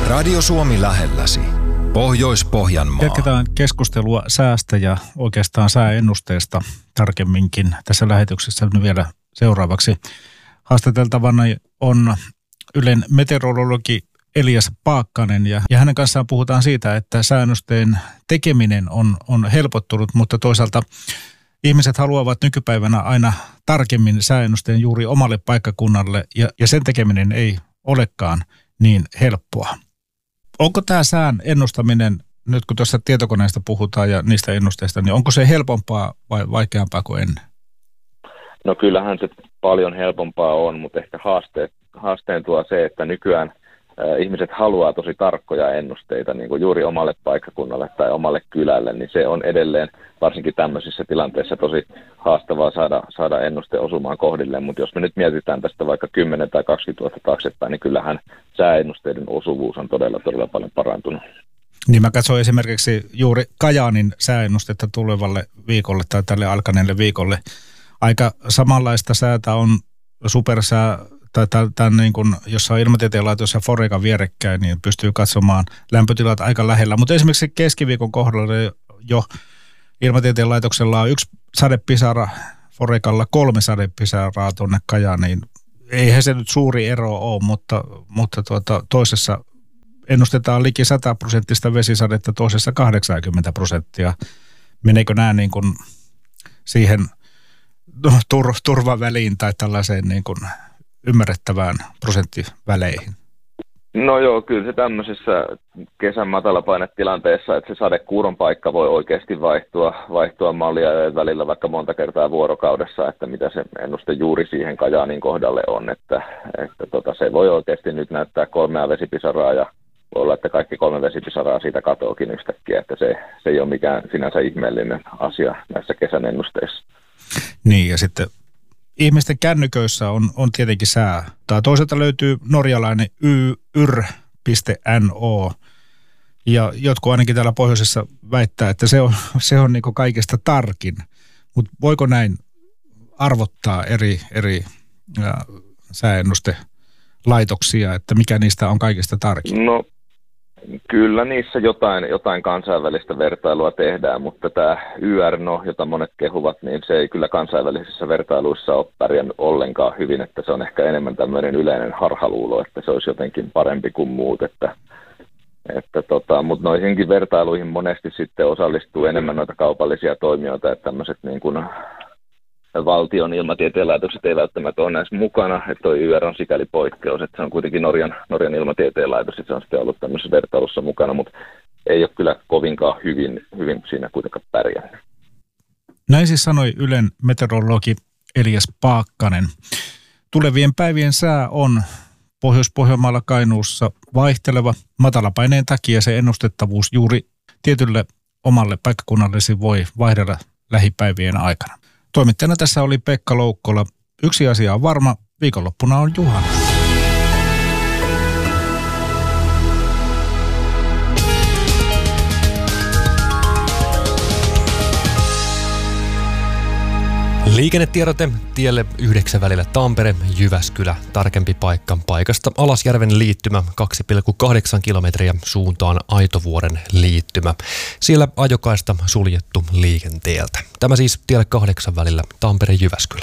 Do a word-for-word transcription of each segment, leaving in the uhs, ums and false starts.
Radio Suomi lähelläsi. Pohjois-Pohjanmaa. Jatketaan keskustelua säästä ja oikeastaan sääennusteesta tarkemminkin tässä lähetyksessä vielä seuraavaksi. Haastateltavana on Ylen meteorologi Elias Paakkanen ja, ja hänen kanssaan puhutaan siitä, että sääennusteen tekeminen on, on helpottunut, mutta toisaalta ihmiset haluavat nykypäivänä aina tarkemmin sääennusteen juuri omalle paikkakunnalle ja, ja sen tekeminen ei olekaan niin helppoa. Onko tämä sään ennustaminen, nyt kun tuossa tietokoneesta puhutaan ja niistä ennusteista, niin onko se helpompaa vai vaikeampaa kuin ennen? No kyllähän se paljon helpompaa on, mutta ehkä haasteet, haasteen tuo se, että nykyään äh, ihmiset haluaa tosi tarkkoja ennusteita niin kuin juuri omalle paikkakunnalle tai omalle kylälle, niin se on edelleen varsinkin tämmöisissä tilanteissa tosi haastavaa saada, saada ennuste osumaan kohdilleen, mutta jos me nyt mietitään tästä vaikka kymmenen tai kaksikymmentä vuotta taaksepäin, niin kyllähän sääennusteiden osuvuus on todella, todella paljon parantunut. Niin mä katsoin esimerkiksi juuri Kajaanin sääennustetta tulevalle viikolle tai tälle alkaneelle viikolle. Aika samanlaista säätä on supersää, tai tämän niin kuin, jossa on Ilmatieteen laitos ja Foreca vierekkäin, niin pystyy katsomaan lämpötilat aika lähellä. Mutta esimerkiksi keskiviikon kohdalla jo Ilmatieteen laitoksella on yksi sadepisara, Forecalla kolme sadepisaraa tuonne Kajaaniin. Eihän se nyt suuri ero ole, mutta, mutta tuota, toisessa ennustetaan liki sata prosenttista vesisadetta, toisessa kahdeksankymmentä prosenttia. Meneekö nämä niin kuin siihen tur, turvaväliin tai tällaiseen niin kuin ymmärrettävään prosenttiväleihin? No joo, kyllä se tämmöisessä kesän matalapainetilanteessa, että se sadekuuron paikka voi oikeasti vaihtua, vaihtua mallia välillä vaikka monta kertaa vuorokaudessa, että mitä se ennuste juuri siihen Kajaanin kohdalle on, että, että tota, se voi oikeasti nyt näyttää kolmea vesipisaraa ja voi olla, että kaikki kolme vesipisaraa siitä katoakin yhtäkkiä, että se, se ei ole mikään sinänsä ihmeellinen asia näissä kesän ennusteissa. Niin ja sitten ihmisten kännyköissä on, on tietenkin sää. Tai toisaalta löytyy norjalainen y r piste n o. Ja jotkut ainakin täällä pohjoisessa väittää, että se on, se on niin kuin kaikesta tarkin. Mutta voiko näin arvottaa eri, eri ää, sääennustelaitoksia, että mikä niistä on kaikista tarkin? No kyllä niissä jotain, jotain kansainvälistä vertailua tehdään, mutta tämä Y R N O, jota monet kehuvat, niin se ei kyllä kansainvälisissä vertailuissa ole pärjännyt ollenkaan hyvin, että se on ehkä enemmän tämmöinen yleinen harhaluulo, että se olisi jotenkin parempi kuin muut, että, että tota, mutta noihinkin vertailuihin monesti sitten osallistuu enemmän noita kaupallisia toimijoita, että tämmöiset niin kuin valtion ilmatieteen laitokset ei välttämättä ole näissä mukana, että tuo Y R on sikäli poikkeus, että se on kuitenkin Norjan, Norjan ilmatieteen laitos, että se on sitten ollut tämmöisessä vertailussa mukana, mutta ei ole kyllä kovinkaan hyvin, hyvin siinä kuitenkaan pärjännyt. Näin siis sanoi Ylen meteorologi Elias Paakkanen. Tulevien päivien sää on Pohjois-Pohjanmaalla Kainuussa vaihteleva. Matalapaineen takia se ennustettavuus juuri tietylle omalle paikkakunnallesi voi vaihdella lähipäivien aikana. Toimittajana tässä oli Pekka Loukkola. Yksi asia on varma, viikonloppuna on juhannus. Liikennetiedote tielle yhdeksän välillä Tampere, Jyväskylä, tarkempi paikka paikasta Alasjärven liittymä kaksi pilkku kahdeksan kilometriä suuntaan Aitovuoren liittymä. Siellä ajokaista suljettu liikenteeltä. Tämä siis tielle kahdeksan välillä Tampere, Jyväskylä.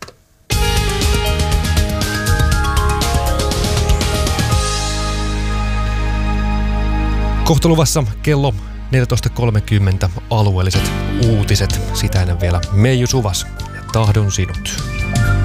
Kohta luvassa kello neljätoista kolmekymmentä alueelliset uutiset. Sitä ennen vielä Meiju Suvas ja Tahdon sinut.